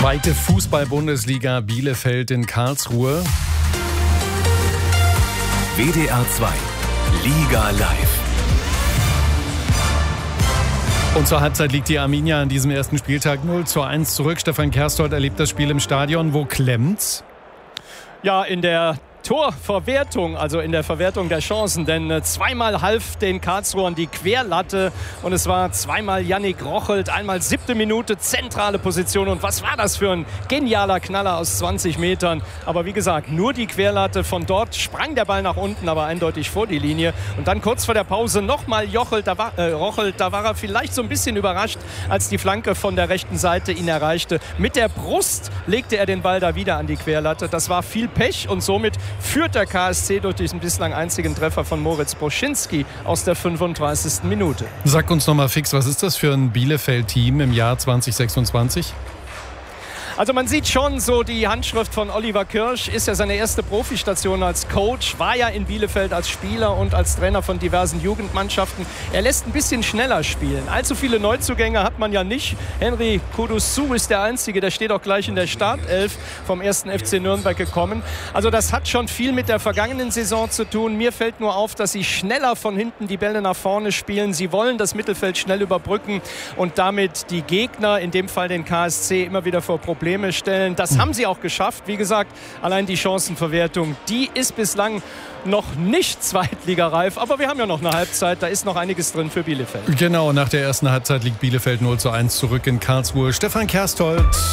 Zweite Fußball-Bundesliga Bielefeld in Karlsruhe. WDR 2 Liga live. Und zur Halbzeit liegt die Arminia an diesem ersten Spieltag 0:1 zurück. Stefan Kerstordt erlebt das Spiel im Stadion. Wo klemmt's? Ja, in der Torverwertung, also in der Verwertung der Chancen, denn zweimal half den Karlsruhern die Querlatte und es war zweimal Yannick Rochelt, einmal 7. Minute, zentrale Position und was war das für ein genialer Knaller aus 20 Metern, aber wie gesagt, nur die Querlatte, von dort sprang der Ball nach unten, aber eindeutig vor die Linie und dann kurz vor der Pause nochmal Rochelt, da war er vielleicht so ein bisschen überrascht, als die Flanke von der rechten Seite ihn erreichte. Mit der Brust legte er den Ball da wieder an die Querlatte, das war viel Pech und somit führt der KSC durch diesen bislang einzigen Treffer von Moritz Broschinski aus der 35. Minute. Sag uns noch mal fix, was ist das für ein Bielefeld-Team im Jahr 2026? Also man sieht schon so die Handschrift von Oliver Kirsch, ist ja seine erste Profistation als Coach, war ja in Bielefeld als Spieler und als Trainer von diversen Jugendmannschaften. Er lässt ein bisschen schneller spielen. Allzu viele Neuzugänge hat man ja nicht. Henry Kudusu ist der Einzige, der steht auch gleich in der Startelf vom 1. FC Nürnberg gekommen. Also das hat schon viel mit der vergangenen Saison zu tun. Mir fällt nur auf, dass sie schneller von hinten die Bälle nach vorne spielen. Sie wollen das Mittelfeld schnell überbrücken und damit die Gegner, in dem Fall den KSC, immer wieder vor Probleme stellen. Das haben sie auch geschafft. Wie gesagt, allein die Chancenverwertung, die ist bislang noch nicht zweitligareif. Aber wir haben ja noch eine Halbzeit. Da ist noch einiges drin für Bielefeld. Genau, nach der ersten Halbzeit liegt Bielefeld 0:1 zurück in Karlsruhe. Stefan Kerstordt